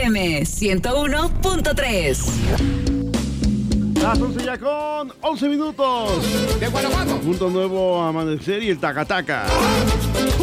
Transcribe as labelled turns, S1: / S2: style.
S1: FM 101.3.
S2: Las 11 ya con 11 minutos.
S3: De Guanajuato.
S2: Punto nuevo amanecer y el taca-taca.